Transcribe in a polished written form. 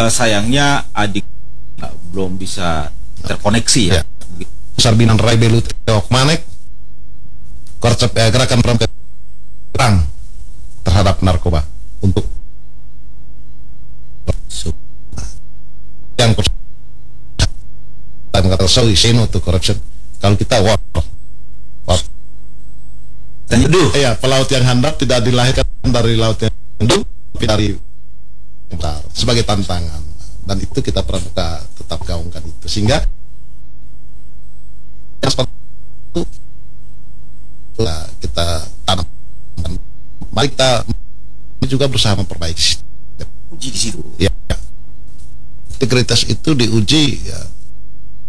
sayangnya adik belum bisa terkoneksi ya. Sarbinan Raibelu Teok Manek konsep gerakan perang terhadap narkoba untuk yang kata solution to corruption. Kalau kita war ya, pelaut yang handap tidak dilahirkan dari laut yang hidup, tapi dari sebagai tantangan, dan itu kita pramuka tetap gaungkan itu, sehingga yang seperti itu kita tanam. Mari kita juga berusaha memperbaiki uji di situ. Ya, integritas itu diuji ya,